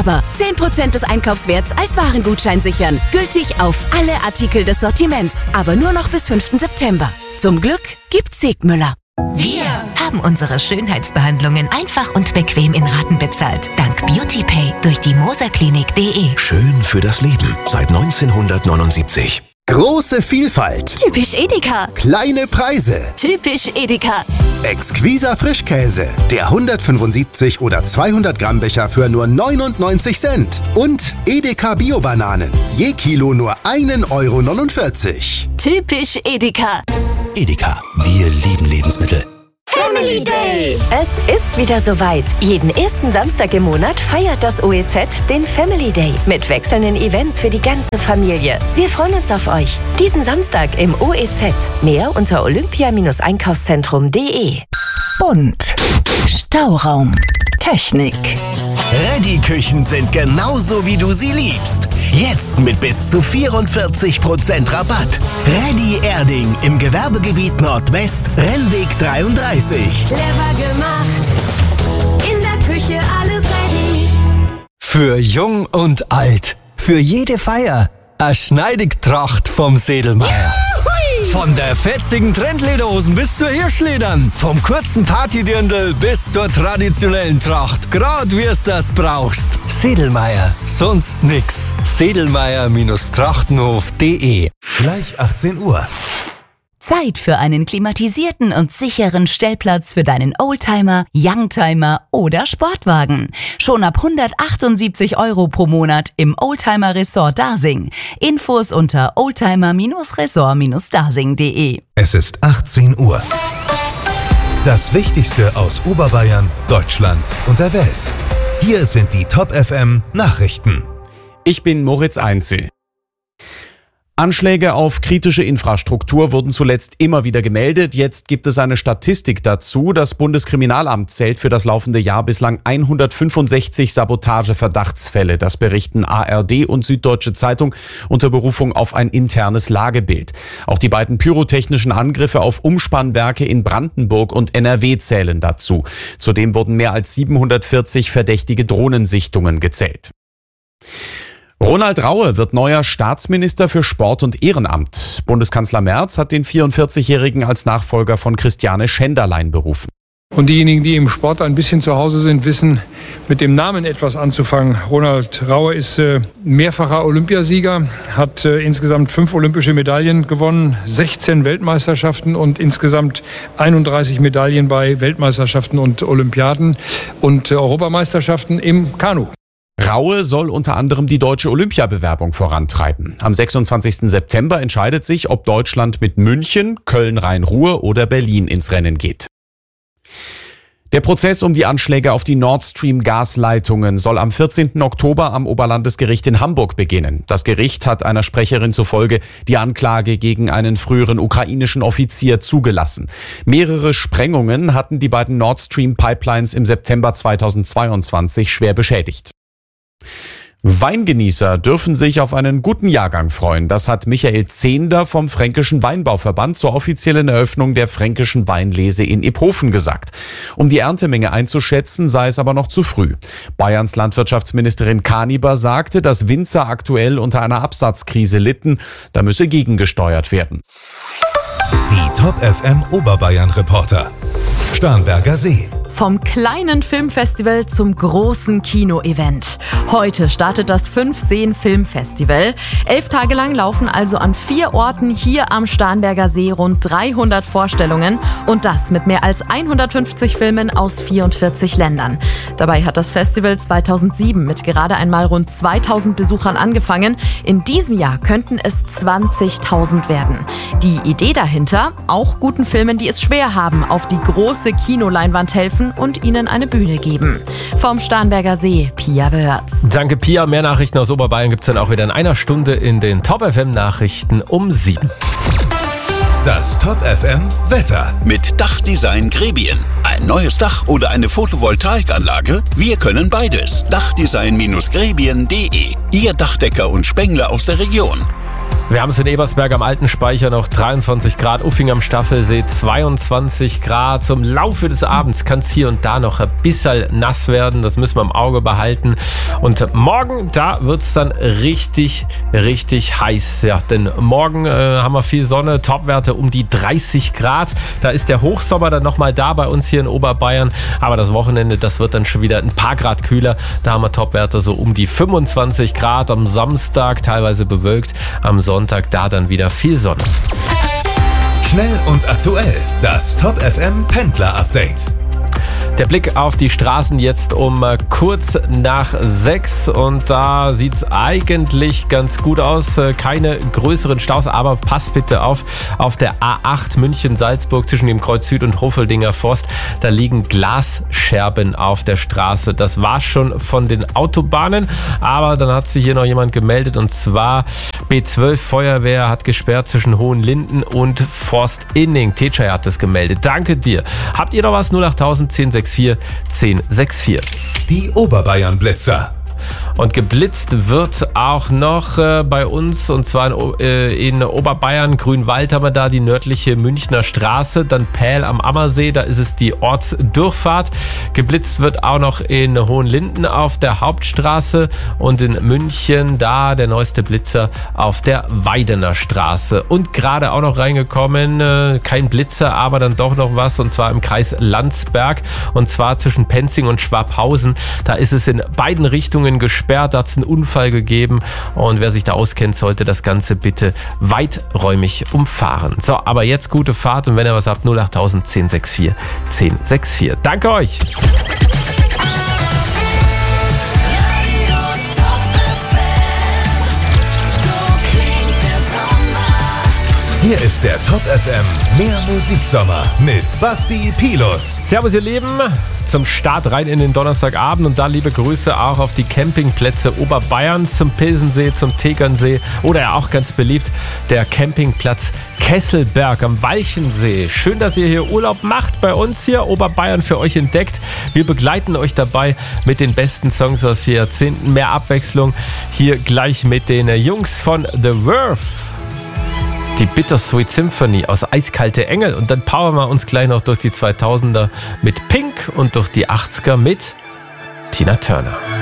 Aber 10% des Einkaufswerts als Warengutschein sichern. Gültig auf alle Artikel des Sortiments. Aber nur noch bis 5. September. Zum Glück gibt's Segmüller. Wir haben unsere Schönheitsbehandlungen einfach und bequem in Raten bezahlt. Dank BeautyPay durch die moserklinik.de. Schön für das Leben seit 1979. Große Vielfalt. Typisch Edeka. Kleine Preise. Typisch Edeka. Exquiser Frischkäse. Der 175 oder 200 Gramm Becher für nur 99 Cent. Und Edeka Bio-Bananen. Je Kilo nur 1,49 €. Typisch Edeka. Edeka, wir lieben Lebensmittel. Family Day! Es ist wieder soweit. Jeden ersten Samstag im Monat feiert das OEZ den Family Day mit wechselnden Events für die ganze Familie. Wir freuen uns auf euch. Diesen Samstag im OEZ. Mehr unter olympia-einkaufszentrum.de. Bunt. Stauraum. Technik. Reddy-Küchen sind genauso, wie du sie liebst. Jetzt mit bis zu 44% Rabatt. Reddy Erding im Gewerbegebiet Nordwest, Rennweg 33. Clever gemacht. In der Küche alles ready. Für jung und alt. Für jede Feier. Eine Schneidigtracht vom Sedlmeier. Von der fetzigen Trendlederhosen bis zur Hirschledern. Vom kurzen Partydirndl bis zur traditionellen Tracht. Grad wie es das brauchst. Sedlmeier. Sonst nix. Sedlmeier-trachtenhof.de. Gleich 18 Uhr. Zeit für einen klimatisierten und sicheren Stellplatz für deinen Oldtimer, Youngtimer oder Sportwagen. Schon ab 178 € pro Monat im Oldtimer Resort Dasing. Infos unter oldtimer-resort-dasing.de. Es ist 18 Uhr. Das Wichtigste aus Oberbayern, Deutschland und der Welt. Hier sind die Top FM Nachrichten. Ich bin Moritz Einzel. Anschläge auf kritische Infrastruktur wurden zuletzt immer wieder gemeldet. Jetzt gibt es eine Statistik dazu. Das Bundeskriminalamt zählt für das laufende Jahr bislang 165 Sabotageverdachtsfälle. Das berichten ARD und Süddeutsche Zeitung unter Berufung auf ein internes Lagebild. Auch die beiden pyrotechnischen Angriffe auf Umspannwerke in Brandenburg und NRW zählen dazu. Zudem wurden mehr als 740 verdächtige Drohnensichtungen gezählt. Ronald Raue wird neuer Staatsminister für Sport und Ehrenamt. Bundeskanzler Merz hat den 44-Jährigen als Nachfolger von Christiane Schenderlein berufen. Und diejenigen, die im Sport ein bisschen zu Hause sind, wissen mit dem Namen etwas anzufangen. Ronald Raue ist mehrfacher Olympiasieger, hat insgesamt 5 olympische Medaillen gewonnen, 16 Weltmeisterschaften und insgesamt 31 Medaillen bei Weltmeisterschaften und Olympiaden und Europameisterschaften im Kanu. Raue soll unter anderem die deutsche Olympiabewerbung vorantreiben. Am 26. September entscheidet sich, ob Deutschland mit München, Köln-Rhein-Ruhr oder Berlin ins Rennen geht. Der Prozess um die Anschläge auf die Nord Stream Gasleitungen soll am 14. Oktober am Oberlandesgericht in Hamburg beginnen. Das Gericht hat einer Sprecherin zufolge die Anklage gegen einen früheren ukrainischen Offizier zugelassen. Mehrere Sprengungen hatten die beiden Nord Stream Pipelines im September 2022 schwer beschädigt. Weingenießer dürfen sich auf einen guten Jahrgang freuen. Das hat Michael Zehnder vom Fränkischen Weinbauverband zur offiziellen Eröffnung der Fränkischen Weinlese in Iphofen gesagt. Um die Erntemenge einzuschätzen, sei es aber noch zu früh. Bayerns Landwirtschaftsministerin Kaniber sagte, dass Winzer aktuell unter einer Absatzkrise litten. Da müsse gegengesteuert werden. Die Top FM Oberbayern Reporter. Starnberger See. Vom kleinen Filmfestival zum großen Kino-Event. Heute startet das 5-Seen-Filmfestival. 11 Tage lang laufen also an 4 Orten hier am Starnberger See rund 300 Vorstellungen. Und das mit mehr als 150 Filmen aus 44 Ländern. Dabei hat das Festival 2007 mit gerade einmal rund 2000 Besuchern angefangen. In diesem Jahr könnten es 20.000 werden. Die Idee dahinter, auch guten Filmen, die es schwer haben, auf die große Kinoleinwand helfen und ihnen eine Bühne geben. Vom Starnberger See, Pia Wörz. Danke, Pia. Mehr Nachrichten aus Oberbayern gibt es dann auch wieder in einer Stunde in den Top FM Nachrichten um 7. Das Top FM Wetter. Mit Dachdesign Grebien. Ein neues Dach oder eine Photovoltaikanlage? Wir können beides. Dachdesign-grebien.de. Ihr Dachdecker und Spengler aus der Region. Wir haben es in Ebersberg am Alten Speicher noch 23 Grad, Uffing am Staffelsee 22 Grad. Zum Laufe des Abends kann es hier und da noch ein bisschen nass werden, das müssen wir im Auge behalten. Und morgen, da wird es dann richtig, richtig heiß. Ja, denn morgen haben wir viel Sonne, Topwerte um die 30 Grad. Da ist der Hochsommer dann nochmal da bei uns hier in Oberbayern. Aber das Wochenende, das wird dann schon wieder ein paar Grad kühler. Da haben wir Topwerte so um die 25 Grad. Am Samstag teilweise bewölkt, am Sonntag da dann wieder viel Sonne. Schnell und aktuell, das Top FM Pendler Update. Der Blick auf die Straßen jetzt um kurz nach 6 und da sieht es eigentlich ganz gut aus. Keine größeren Staus, aber passt bitte auf der A8 München-Salzburg zwischen dem Kreuz Süd und Hofeldinger Forst. Da liegen Glasscherben auf der Straße. Das war schon von den Autobahnen, aber dann hat sich hier noch jemand gemeldet und zwar B12 Feuerwehr hat gesperrt zwischen Hohenlinden und Forst-Inning. Tetschei hat das gemeldet. Danke dir. Habt ihr noch was? 08000 1064 1064. Die Oberbayern-Blitzer. Und geblitzt wird auch noch bei uns, und zwar in Oberbayern, Grünwald haben wir da die nördliche Münchner Straße, dann Pähl am Ammersee, da ist es die Ortsdurchfahrt. Geblitzt wird auch noch in Hohenlinden auf der Hauptstraße und in München da der neueste Blitzer auf der Weidener Straße. Und gerade auch noch reingekommen, kein Blitzer, aber dann doch noch was, und zwar im Kreis Landsberg, und zwar zwischen Penzing und Schwabhausen. Da ist es in beiden Richtungen gesperrt, da hat es einen Unfall gegeben und wer sich da auskennt, sollte das Ganze bitte weiträumig umfahren. So, aber jetzt gute Fahrt und wenn ihr was habt, 08000 1064 1064. Danke euch! Hier ist der Top FM Mehr Musiksommer mit Basti Pilus. Servus ihr Lieben, zum Start rein in den Donnerstagabend und da liebe Grüße auch auf die Campingplätze Oberbayerns, zum Pilsensee, zum Tegernsee oder ja auch ganz beliebt der Campingplatz Kesselberg am Walchensee. Schön, dass ihr hier Urlaub macht bei uns hier, Oberbayern für euch entdeckt. Wir begleiten euch dabei mit den besten Songs aus 4 Jahrzehnten. Mehr Abwechslung hier gleich mit den Jungs von The Verve. Die Bittersweet Symphony aus Eiskalte Engel und dann powern wir uns gleich noch durch die 2000er mit Pink und durch die 80er mit Tina Turner.